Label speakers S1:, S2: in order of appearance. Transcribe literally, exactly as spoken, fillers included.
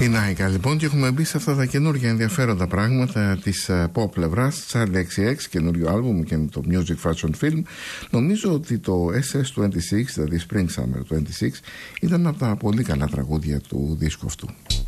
S1: Η Νάικα λοιπόν, και έχουμε μπει σε αυτά τα καινούργια ενδιαφέροντα πράγματα της pop πλευράς. Charli εξ εξ, καινούριο άλμπουμ και το Music Fashion Film. Νομίζω ότι το ες ες είκοσι έξι, δηλαδή Spring Summer είκοσι έξι, ήταν από τα πολύ καλά τραγούδια του δίσκου αυτού.